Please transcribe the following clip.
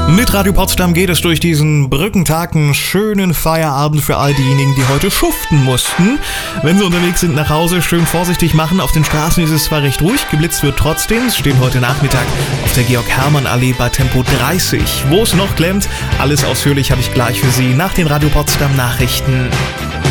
Mit Radio Potsdam geht es durch diesen Brückentag, einen schönen Feierabend für all diejenigen, die heute schuften mussten. Wenn sie unterwegs sind nach Hause, schön vorsichtig machen. Auf den Straßen ist es zwar recht ruhig, geblitzt wird trotzdem. Es stehen heute Nachmittag auf der Georg-Hermann-Allee bei Tempo 30. Wo es noch klemmt, alles ausführlich habe ich gleich für Sie nach den Radio Potsdam Nachrichten.